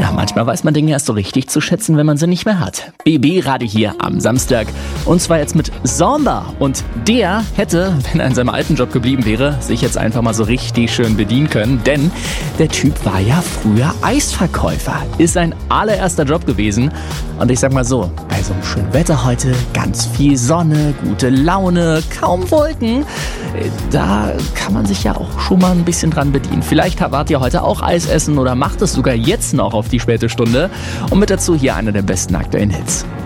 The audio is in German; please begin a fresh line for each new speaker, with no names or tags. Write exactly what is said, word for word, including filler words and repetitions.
Ja, manchmal weiß man Dinge erst so richtig zu schätzen, wenn man sie nicht mehr hat. B B-Radio hier am Samstag. Und zwar jetzt mit Sonder. Und der hätte, wenn er in seinem alten Job geblieben wäre, sich jetzt einfach mal so richtig schön bedienen können. Denn der Typ war ja früher Eisverkäufer. Ist sein allererster Job gewesen. Und ich sag mal so, bei so einem schönen Wetter heute, ganz viel Sonne, gute Laune, kaum Wolken. Da kann man sich ja auch schon mal ein bisschen dran bedienen. Vielleicht wart ihr heute auch Eis essen oder macht es sogar jetzt noch auf die späte Stunde. Und mit dazu hier einer der besten aktuellen Hits.